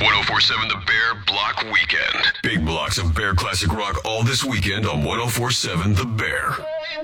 1047 The Bear Block Weekend. Big blocks of Bear classic rock all this weekend on 1047 The Bear.